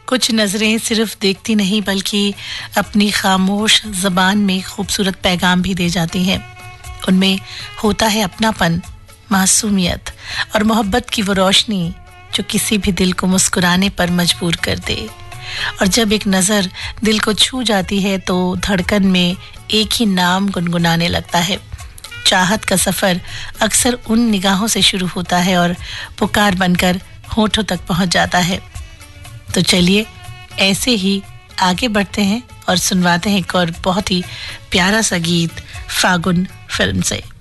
कुछ नजरें सिर्फ देखती नहीं बल्कि अपनी खामोश ज़बान में खूबसूरत पैगाम भी दे जाती हैं। उनमें होता है अपनापन, मासूमियत और मोहब्बत की वो रोशनी जो किसी भी दिल को मुस्कुराने पर मजबूर कर दे। और जब एक नज़र दिल को छू जाती है तो धड़कन में एक ही नाम गुनगुनाने लगता है। चाहत का सफ़र अक्सर उन निगाहों से शुरू होता है और पुकार बनकर होठों तक पहुंच जाता है। तो चलिए ऐसे ही आगे बढ़ते हैं और सुनवाते हैं एक और बहुत ही प्यारा सा गीत फागुन फिल्म से।